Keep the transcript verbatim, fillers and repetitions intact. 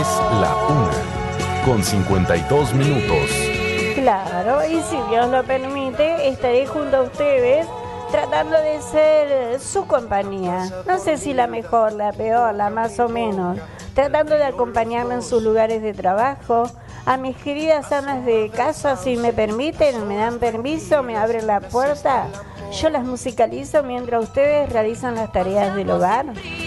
Es la una, con cincuenta y dos minutos. Claro, y si Dios lo permite, estaré junto a ustedes tratando de ser su compañía. No sé si la mejor, la peor, la más o menos. Tratando de acompañarme en sus lugares de trabajo. A mis queridas amas de casa, si me permiten, me dan permiso, me abren la puerta. Yo las musicalizo mientras ustedes realizan las tareas del hogar.